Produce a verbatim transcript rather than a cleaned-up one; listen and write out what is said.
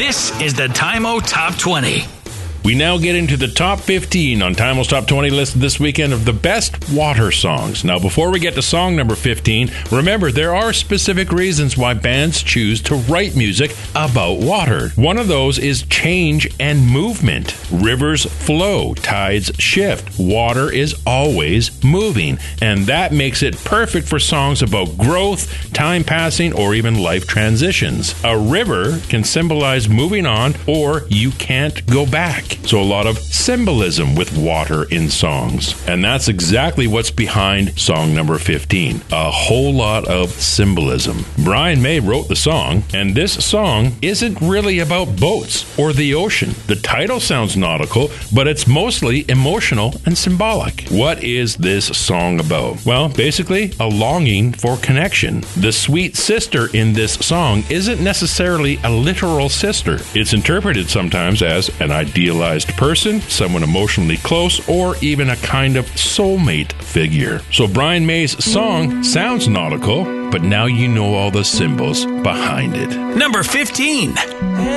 This is the Time-O Top twenty. We now get into the top fifteen on Time-O's Top twenty list this weekend of the best water songs. Now, before we get to song number fifteen, remember there are specific reasons why bands choose to write music about water. One of those is change and movement. Rivers flow, tides shift. Water is always moving, and that makes it perfect for songs about growth, time passing, or even life transitions. A river can symbolize moving on, or you can't go back. So a lot of symbolism with water in songs. And that's exactly what's behind song number fifteen. A whole lot of symbolism. Brian May wrote the song, and this song isn't really about boats or the ocean. The title sounds nautical, but it's mostly emotional and symbolic. What is this song about? Well, basically, a longing for connection. The sweet sister in this song isn't necessarily a literal sister. It's interpreted sometimes as an idealized person, someone emotionally close, or even a kind of soulmate figure. So Brian May's song sounds nautical, but now you know all the symbols behind it. Number fifteen.